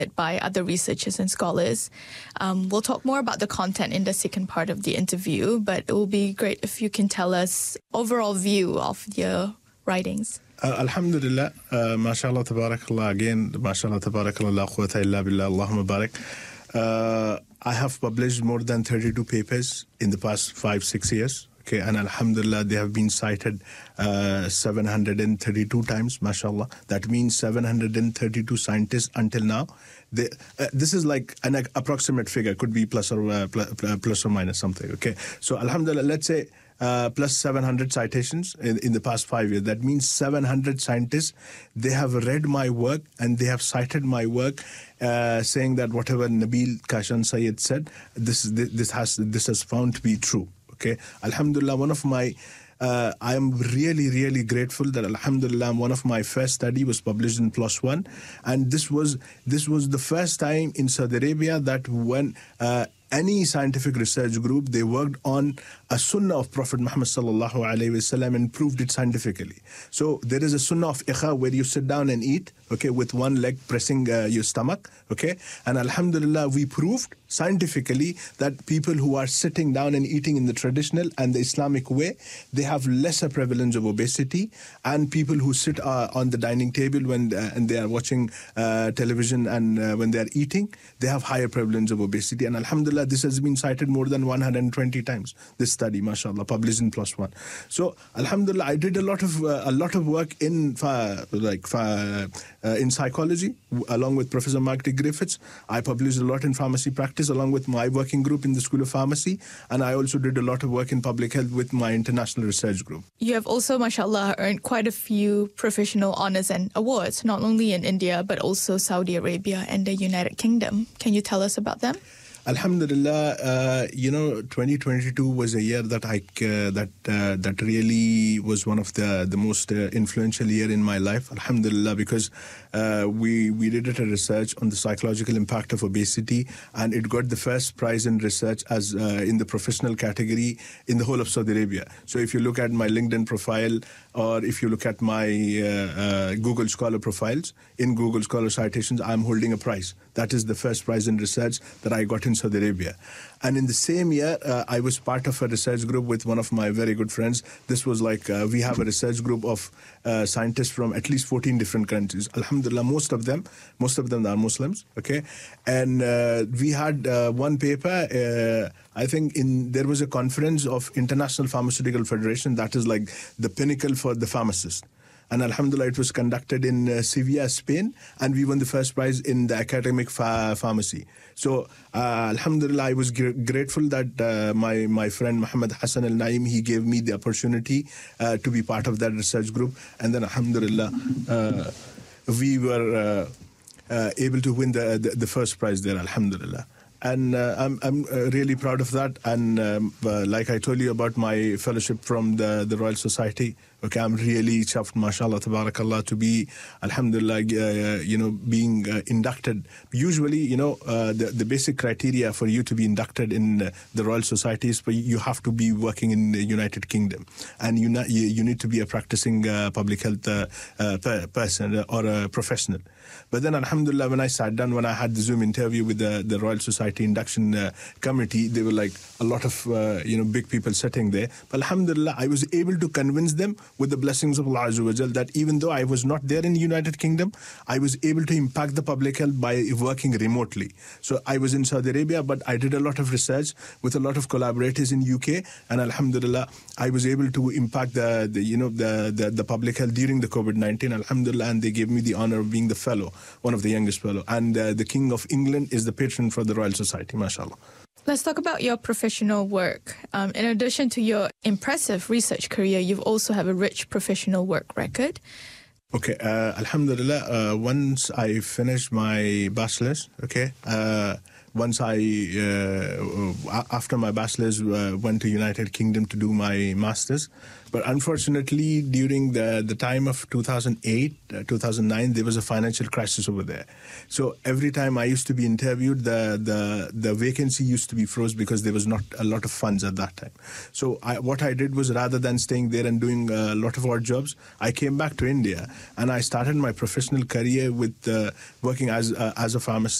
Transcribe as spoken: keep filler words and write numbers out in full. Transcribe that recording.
by other researchers and scholars. Um, we'll talk more about the content in the second part of the interview, but it will be great if you can tell us overall view of your writings. Uh, Alhamdulillah, uh, mashallah, tabarakallah, again, mashallah, tabarakallah, la quwwata illa billah, Allahumma barak. Uh, I have published more than thirty-two papers in the past five, six years. Okay, and alhamdulillah, they have been cited uh, seven hundred thirty-two times, mashallah. That means seven hundred thirty-two scientists until now. They, uh, this is like an uh, approximate figure, could be plus or uh, plus, plus or minus something. Okay, so alhamdulillah, let's say uh, plus seven hundred citations in, in the past five years. That means seven hundred scientists, they have read my work and they have cited my work, uh, saying that whatever Nabil Kashan Sayyid said, this this has this has found to be true. Okay, alhamdulillah, one of my, uh, I am really, really grateful that alhamdulillah, one of my first study was published in PLOS ONE, and this was this was the first time in Saudi Arabia that when uh, any scientific research group, they worked on a sunnah of Prophet Muhammad sallallahu alaihi wasallam and proved it scientifically. So there is a sunnah of ikha where you sit down and eat, okay, with one leg pressing uh, your stomach, okay, and alhamdulillah, we proved scientifically that people who are sitting down and eating in the traditional and the Islamic way, they have lesser prevalence of obesity, and people who sit uh, on the dining table when uh, and they are watching uh, television and uh, when they are eating, they have higher prevalence of obesity. And alhamdulillah, this has been cited more than one hundred twenty times, this study, mashallah, published in PLOS ONE. So alhamdulillah, I did a lot of uh, a lot of work in uh, like uh, uh, in psychology along with Professor Mark T. Griffiths. I published a lot in pharmacy practice along with my working group in the School of Pharmacy, and I also did a lot of work in public health with my international research group. You have also, mashallah, earned quite a few professional honors and awards, not only in India, but also Saudi Arabia and the United Kingdom. Can you tell us about them? Alhamdulillah, uh, you know, twenty twenty-two was a year that I uh, that uh, that really was one of the the most uh, influential year in my life. Alhamdulillah, because uh, we we did a research on the psychological impact of obesity, and it got the first prize in research as uh, in the professional category in the whole of Saudi Arabia. So if you look at my LinkedIn profile, or if you look at my uh, uh, Google Scholar profiles, in Google Scholar citations, I'm holding a prize. That is the first prize in research that I got in Saudi Arabia. And in the same year, uh, I was part of a research group with one of my very good friends. This was like, uh, we have a research group of uh, scientists from at least fourteen different countries. Alhamdulillah, most of them, most of them are Muslims, okay? And uh, we had uh, one paper, uh, I think in there was a conference of International Pharmaceutical Federation, that is like the pinnacle for the pharmacist. And alhamdulillah, it was conducted in uh, Sevilla, Spain, and we won the first prize in the academic ph- pharmacy. So uh, alhamdulillah, I was gr- grateful that uh, my, my friend Muhammad Hassan Al-Naim, he gave me the opportunity uh, to be part of that research group. And then alhamdulillah, uh, we were uh, uh, able to win the, the, the first prize there, alhamdulillah. And uh, I'm I'm uh, really proud of that. And um, uh, like I told you about my fellowship from the, the Royal Society, okay, I'm really chuffed, mashallah, tabarakallah, to be, alhamdulillah, uh, you know, being uh, inducted. Usually, you know, uh, the, the basic criteria for you to be inducted in uh, the Royal Society is for you have to be working in the United Kingdom. And you, not, you, you need to be a practicing uh, public health uh, uh, per- person or a professional. But then, alhamdulillah, when I sat down, when I had the Zoom interview with the, the Royal Society induction uh, committee, they were like a lot of, uh, you know, big people sitting there. But alhamdulillah, I was able to convince them with the blessings of Allah Azza wa Jal that even though I was not there in the United Kingdom, I was able to impact the public health by working remotely. So I was in Saudi Arabia, but I did a lot of research with a lot of collaborators in U K, and alhamdulillah, I was able to impact the, the you know, the, the, the public health during the COVID nineteen, alhamdulillah, and they gave me the honor of being the fellow, one of the youngest fellow. And uh, the King of England is the patron for the Royal Society, mashallah. Let's talk about your professional work. Um, in addition to your impressive research career, you've also have a rich professional work record. Okay, uh, alhamdulillah, uh, once I finished my bachelor's, okay, uh, once I, uh, after my bachelor's, uh, went to United Kingdom to do my master's. But unfortunately, during the, the time of two thousand eight, uh, two thousand nine, there was a financial crisis over there. So every time I used to be interviewed, the, the, the vacancy used to be froze because there was not a lot of funds at that time. So I, what I did was, rather than staying there and doing a lot of odd jobs, I came back to India and I started my professional career with uh, working as, uh, as a pharmacist.